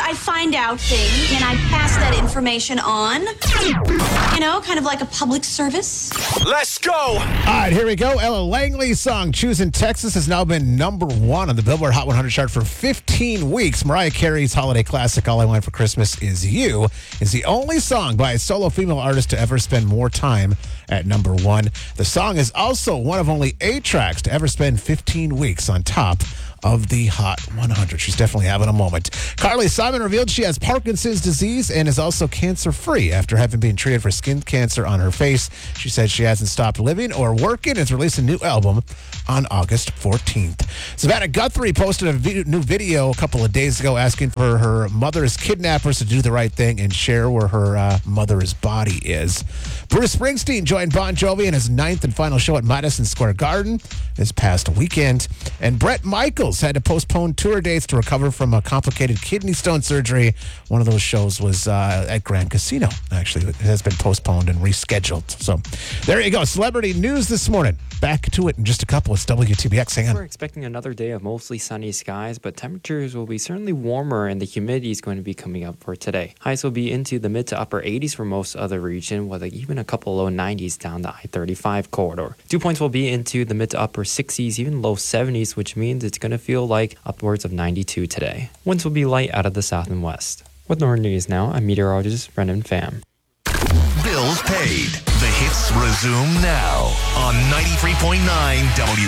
I find out things and I pass that information on. You know, kind of like a public service. Let's go! All right, here we go. Ella Langley's song, Choosing Texas, has now been number one on the Billboard Hot 100 chart for 15 weeks. Mariah Carey's holiday classic, All I Want for Christmas Is You, is the only song by a solo female artist to ever spend more time at number one. The song is also one of only 8 tracks to ever spend 15 weeks on top of the Hot 100. She's definitely having a moment. Carly Simon revealed she has Parkinson's disease and is also cancer-free after having been treated for skin cancer on her face. She said she hasn't stopped living or working and has released a new album on August 14th. Savannah Guthrie posted a new video a couple of days ago asking for her mother's kidnappers to do the right thing and share where her mother's body is. Bruce Springsteen joined Bon Jovi in his 9th and final show at Madison Square Garden this past weekend. And Bret Michaels had to postpone tour dates to recover from a complicated kidney stone surgery. One of those shows was at Grand Casino. Actually, it has been postponed and rescheduled. So there you go. Celebrity news this morning. Back to it in just a couple. It's WTBX. Hang on. We're expecting another day of mostly sunny skies, but temperatures will be certainly warmer and the humidity is going to be coming up for today. Highs will be into the mid to upper 80s for most of the region, with even a couple low 90s down the I-35 corridor. Dew points will be into the mid to upper 60s, even low 70s, which means it's going to feel like upwards of 92 today. Winds will be light out of the south and west. With Northern News Now, I'm meteorologist Brendan Pham. Bills paid. The hits resume now on 93.9 W.